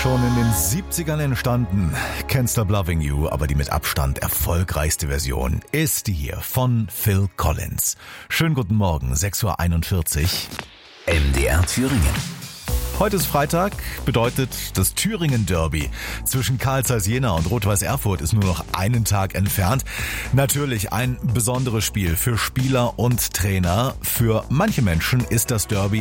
Schon in den 70ern entstanden, Can't Stop Loving You, aber die mit Abstand erfolgreichste Version ist die hier von Phil Collins. Schönen guten Morgen, 6:41 Uhr. MDR Thüringen. Heute ist Freitag, bedeutet das Thüringen-Derby zwischen Carl Zeiss Jena und Rot-Weiß Erfurt ist nur noch einen Tag entfernt. Natürlich ein besonderes Spiel für Spieler und Trainer. Für manche Menschen ist das Derby